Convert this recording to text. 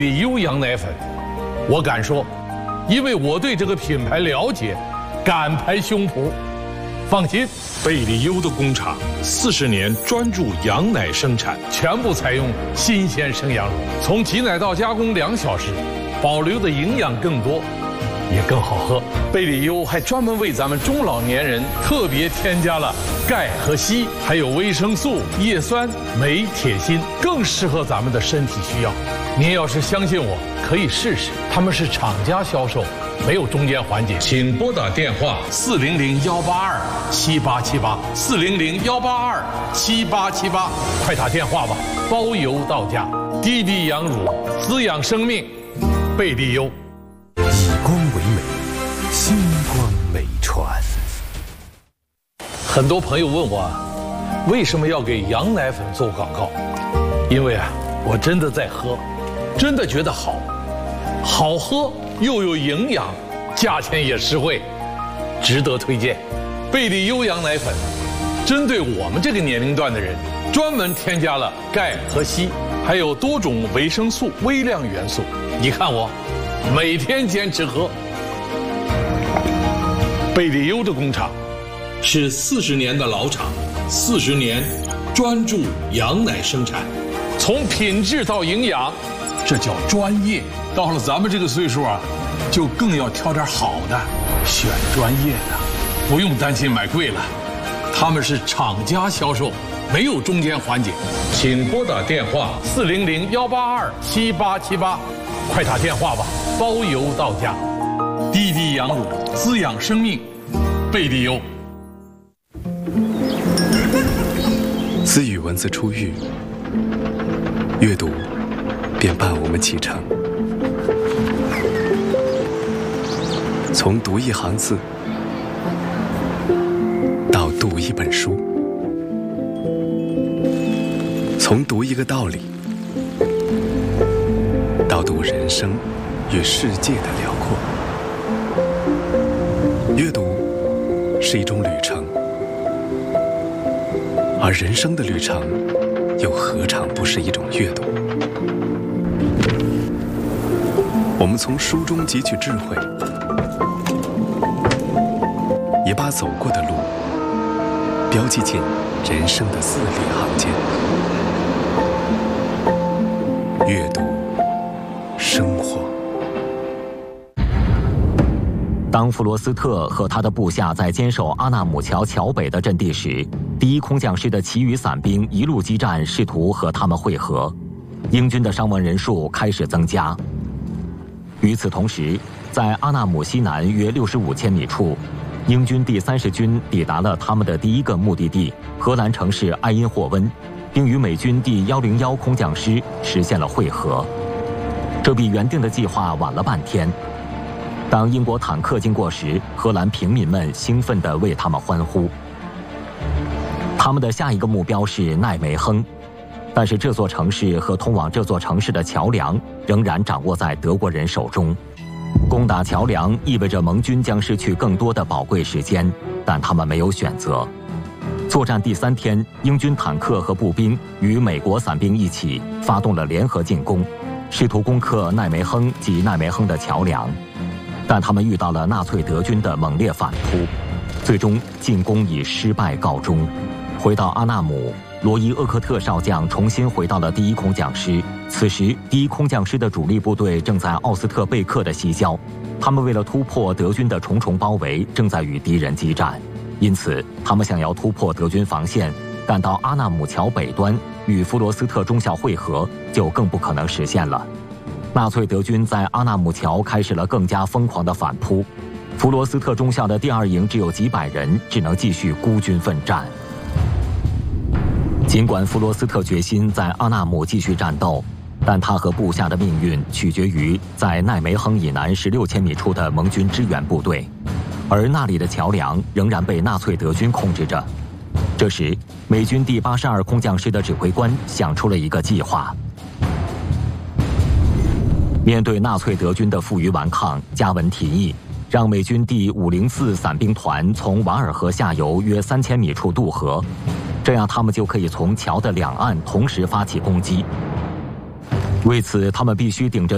里优羊奶粉，我敢说，因为我对这个品牌了解，敢拍胸脯。放心， 贝里优的工厂40年专注羊奶生产， 全部采用新鲜生羊乳，从挤奶到加工2小时，保留的营养更多，也更好喝。贝里优还专门为咱们中老年人特别添加了钙和硒，还有维生素、叶酸、镁、铁、锌，更适合咱们的身体需要。您要是相信我，可以试试。他们是厂家销售，没有中间环节。请拨打电话400-182-7878，400-182-7878，快打电话吧，包邮到家。滴滴羊乳滋养生命，贝里优。 以光为美，星光美传。 很多朋友问我，为什么要给羊奶粉做广告？因为我真的在喝，真的觉得好喝又有营养，价钱也实惠，值得推荐。贝里优羊奶粉针对我们这个年龄段的人，专门添加了钙和硒，还有多种维生素、微量元素。你看我每天坚持喝。贝里优的工厂是40年的老厂，40年专注羊奶生产，从品质到营养，这叫专业。到了咱们这个岁数就更要挑点好的，选专业的，不用担心买贵了。他们是厂家销售，没有中间环节。请拨打电话400-182-7878，快打电话吧，包邮到家。滴滴羊乳滋养生命，贝里优。 自与文字初遇，阅读便伴我们启程。从读一行字到读一本书，从读一个道理到读人生与世界的辽阔。阅读是一种旅程，而人生的旅程又何尝不是一种阅读？我们从书中汲取智慧，也把走过的路标记进人生的字里行间。阅读，生活。 当弗罗斯特和他的部下在坚守阿纳姆桥桥北的阵地时，第一空降师的其余伞兵一路激战，试图和他们会合。英军的伤亡人数开始增加。与此同时，在阿纳姆西南约65千米处，英军第30军抵达了他们的第一个目的地荷兰城市埃因霍温，并与美军第101空降师实现了会合。这比原定的计划晚了半天。当英国坦克经过时，荷兰平民们兴奋地为他们欢呼。他们的下一个目标是奈梅亨，但是这座城市和通往这座城市的桥梁仍然掌握在德国人手中。攻打桥梁意味着盟军将失去更多的宝贵时间，但他们没有选择。作战第3天，英军坦克和步兵与美国伞兵一起发动了联合进攻，试图攻克奈梅亨及奈梅亨的桥梁，但他们遇到了纳粹德军的猛烈反扑，最终进攻以失败告终。回到阿纳姆，罗伊厄克特少将重新回到了第一空降师。此时，第一空降师的主力部队正在奥斯特贝克的西郊，他们为了突破德军的重重包围，正在与敌人激战。因此，他们想要突破德军防线，赶到阿纳姆桥北端与弗罗斯特中校会合，就更不可能实现了。纳粹德军在阿纳姆桥开始了更加疯狂的反扑，弗罗斯特中校的第2营只有几百人，只能继续孤军奋战。尽管弗罗斯特决心在阿纳姆继续战斗，但他和部下的命运取决于在奈梅亨以南16千米处的盟军支援部队，而那里的桥梁仍然被纳粹德军控制着。这时，美军第82空降师的指挥官想出了一个计划。面对纳粹德军的负隅顽抗，加文提议让美军第504伞兵团从瓦尔河下游约3000米处渡河，这样他们就可以从桥的两岸同时发起攻击。为此，他们必须顶着